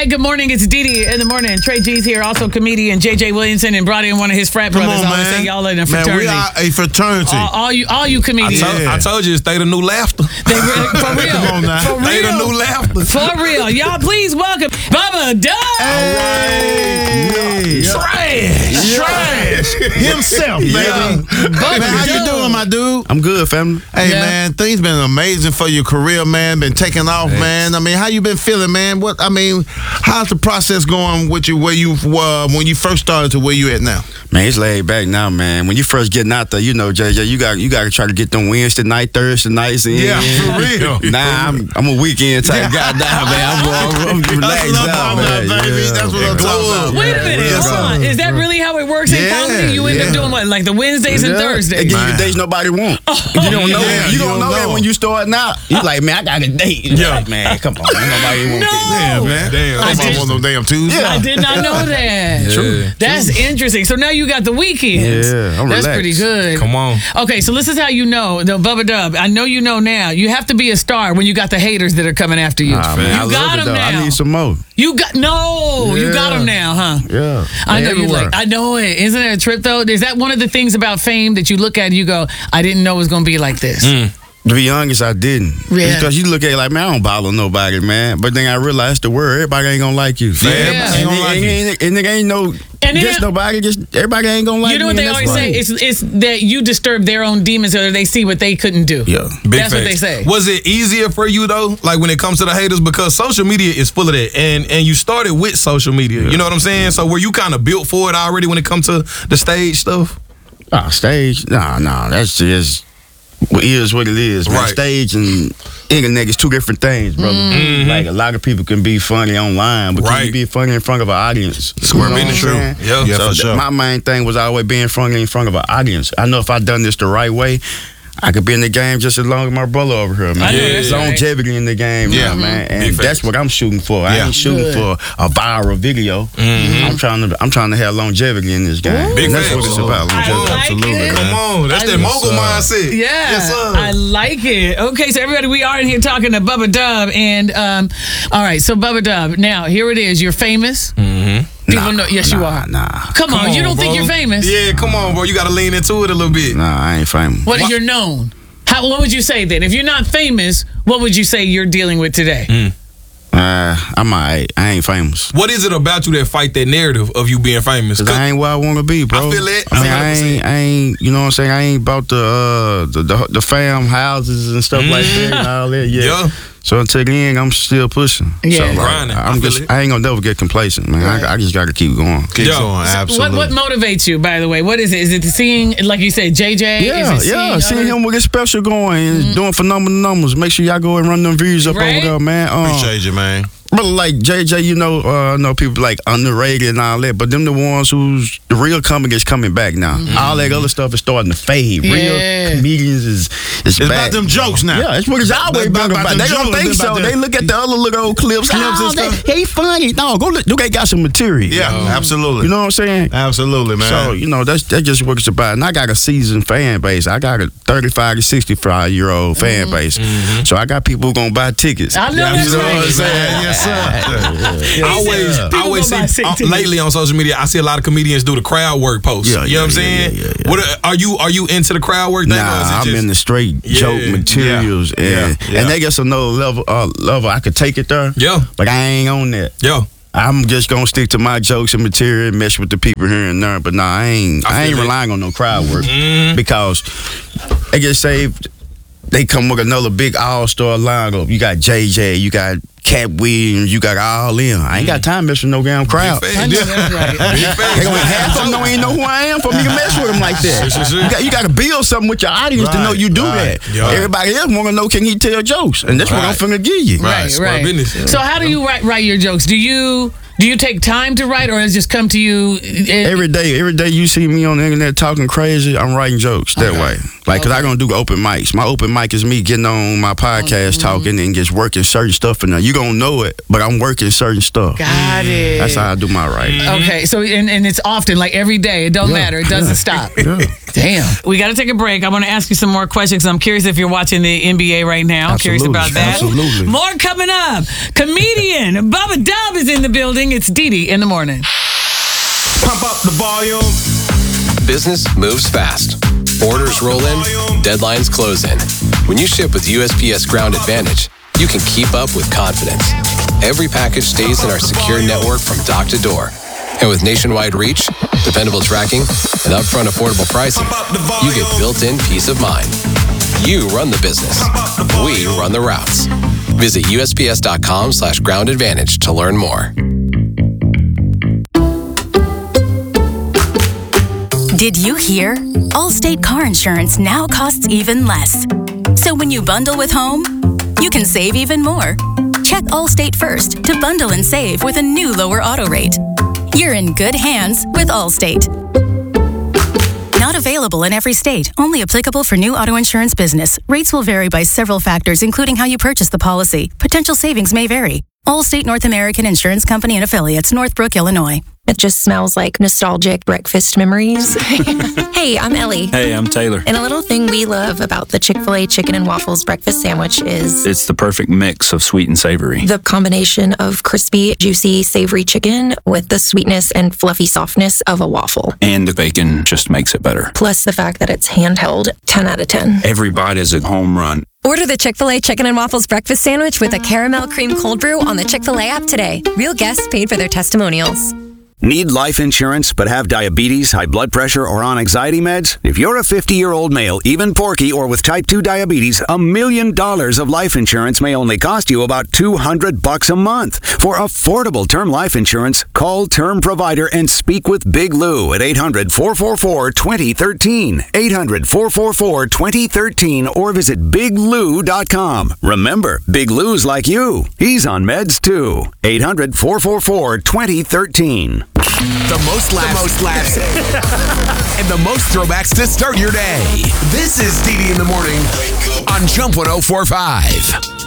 good morning. It's Didi in the morning. Trey G's here, also comedian JJ Williamson, and brought in one of his frat brothers. Come on, I always man. say y'all in a fraternity. Man, we are a fraternity. All you comedians. I told you, it's State of New Laughter. For real. Come on now. For State of real. New Laughter. For real. Y'all please welcome Bubba Dub. Hey. Trash. Himself, baby. Bubba Man, how you Dub. doing, my dude? I'm good, family. Hey, Yeah. man, things been amazing for your career, man. Been taking off, man. I mean, how you been feeling, man? How's the process going with you where you when you first started to where you at now? Man, it's laid back now, man. When you first getting out there, you know, JJ, you got to try to get them Wednesday night, Thursday nights in. Yeah, for real. Nah, I'm a weekend type guy now, man. I'm relaxed now, man. Baby. That's what I'm talking about. Wait a minute. Yes, Hold sir. on. Is that really how it works in Yeah, comedy? You end up doing what? Like the Wednesdays and They Thursdays? give you Man. the dates nobody want. You don't know. Yeah, you you don't know that know. when you start out. You like, man, I got a date. Yeah. Like, man, come on, ain't nobody want No. this. Yeah, man. Damn. I I'm did- on those damn Tuesdays. Yeah. I did not know that. True. That's interesting. So now you got the weekends. Yeah, I'm That's relaxed. pretty good. Come on. Okay, so this is how you know, the Bubba Dub. I know you know now. You have to be a star when you got the haters that are coming after you. Ah, man, I you love got it, them though. now. I need some more. You got you got Yeah. them now, huh? Yeah. I know you Everywhere. like. I know it. Isn't it a trip though? Is that one of the things about fame that you look at and you go, I didn't know it was going to be like this? To be honest, I didn't. Yeah. Because you look at it like, man, I don't bother nobody, man. But then I realized the word, everybody ain't gonna like you. Yeah. Everybody ain't gonna like you. And it ain't no And it just ain't- nobody, just everybody ain't gonna like You know me. what they and that's always say? right. It's that you disturb their own demons or they see what they couldn't do. Yeah. Big That's what facts. they say. Was it easier for you though, like when it comes to the haters, because social media is full of that, and you started with social media. You know what I'm saying? So were you kind of built for it already when it comes to the stage stuff? Stage? Nah, that's just what is what it is, man. Right. Stage and internet is two different things, brother. Like a lot of people can be funny online, but can Right. you be funny in front of an audience? Square You know business, what I'm true. saying? Yeah. Yeah, So for sure. my main thing was always being funny in front of an audience. I know if I done this the right way, I could be in the game just as long as my brother over here, man. I know Yeah. that's right. Longevity in the game, Yeah. man. Big And facts. that's what I'm shooting for. I Yeah. ain't shooting Good. for a viral video. I'm trying to have longevity in this game. Big And that's what facts. it's about. I Longevity. like Absolutely, it. man. Come on, that's that mogul mindset. Yeah, Yes, sir. I like it. Okay, so everybody, we are in here talking to Bubba Dub, and all right, so Bubba Dub. Now here it is. You're famous. People know. Yes, you are. Nah, Come on, you don't think bro. you're famous? Yeah, come on, bro. You got to lean into it a little bit. I ain't famous. What you're known? What would you say then? If you're not famous, what would you say you're dealing with today? I'm alright. I ain't famous. What is it about you that fight that narrative of you being famous? Cause I ain't where I want to be, bro. I feel it. I mean, 100%. I ain't. You know what I'm saying? I ain't about the fam houses and stuff like that and all that. Yeah. So until the end, I'm still pushing. Yeah. So, like, Grinding. I I'm feel just. it. I ain't gonna never get complacent, man. Right. I just got to keep going. Keep Yo. going, absolutely. What motivates you, by the way? What is it? Is it seeing, like you said, JJ? Yeah, Is it seeing other- him with his special going and doing phenomenal numbers. Make sure y'all go and run them views up Right. over there, man. Appreciate you, man. Brother, like JJ, you know, I know people like underrated and all that, but them the ones who's the real comedy is coming back now. All that other stuff is starting to fade. Yeah. Real comedians is It's back. about them jokes now. Yeah, it's what it's always About been about. them They don't jokes, think about so. them- They look at the other little old clips. and Oh, stuff. he funny. No, go look. They got some material. Yeah, absolutely. You know what I'm saying? Absolutely, man. So, you know, that's just what it's about. And I got a seasoned fan base. I got a 35 to 65-year-old fan base. So I got people who going to buy tickets. I know that's you know what I'm right. saying? Yes, sir. I always go buy see tickets. lately on social media. I see a lot of comedians do the crowd work posts. Yeah, you know what I'm yeah, saying? yeah. What are you into the crowd work thing? or is Nah, it I'm just- in the straight joke Yeah, materials, yeah, yeah. and they get another level. I could take it there, Yeah. but I ain't on that. Yo. I'm just gonna stick to my jokes and material, mess with the people here and there. But nah, I ain't I feel it. relying on no crowd work because they get saved. They come with another big all-star lineup. You got JJ, you got Cat Williams, you got all them. I ain't got time to mess with no damn crowd. Big I facts. know that's right. Big facts. They gonna half of them don't even know who I am for me to mess with them like that. Sure. You got to build something with your audience to know you do Right, that. yeah. Everybody else want to know, can he tell jokes? And that's what I'm Right. finna give you. Right, square right. business. So how do you write your jokes? Do you take time to write, or does it just come to you? Every day you see me on the internet talking crazy, I'm writing jokes that way. Like, cause I gonna do open mics. My open mic is me getting on my podcast, talking and just working certain stuff. And you gonna know it, but I'm working certain stuff. Got it. That's how I do my writing. Okay, so and it's often, like every day. It don't matter. It doesn't stop. Damn. We got to take a break. I want to ask you some more questions. I'm curious if you're watching the NBA right now. Absolutely. Curious about that. Absolutely. More coming up. Comedian Bubba Dub is in the building. It's Didi in the morning. Pump up the volume. Business moves fast. Orders roll in, deadlines close in. When you ship with USPS Ground Advantage, you can keep up with confidence. Every package stays in our secure network from dock to door. And with nationwide reach, dependable tracking, and upfront affordable pricing, you get built-in peace of mind. You run the business. We run the routes. Visit USPS.com/Ground Advantage to learn more. Did you hear? Allstate car insurance now costs even less. So when you bundle with home, you can save even more. Check Allstate first to bundle and save with a new lower auto rate. You're in good hands with Allstate. Not available in every state. Only applicable for new auto insurance business. Rates will vary by several factors, including how you purchase the policy. Potential savings may vary. Allstate North American Insurance Company and Affiliates, Northbrook, Illinois. It just smells like nostalgic breakfast memories. Hey, I'm Ellie. Hey, I'm Taylor. And a little thing we love about the Chick-fil-A Chicken and Waffles breakfast sandwich is It's the perfect mix of sweet and savory. the combination of crispy, juicy, savory chicken with the sweetness and fluffy softness of a waffle. And the bacon just makes it better. Plus the fact that it's handheld, 10 out of 10. Every bite is a home run. Order the Chick-fil-A Chicken and Waffles breakfast sandwich with a caramel cream cold brew on the Chick-fil-A app today. Real guests paid for their testimonials. Need life insurance but have diabetes, high blood pressure, or on anxiety meds? If you're a 50-year-old male, even porky, or with type 2 diabetes, $1 million of life insurance may only cost you about $200 a month. For affordable term life insurance, call Term Provider and speak with Big Lou at 800-444-2013. 800-444-2013 or visit biglou.com. Remember, Big Lou's like you. He's on meds too. 800-444-2013. The most laughs, and the most throwbacks to start your day. This is Didi in the morning on Jump 104.5.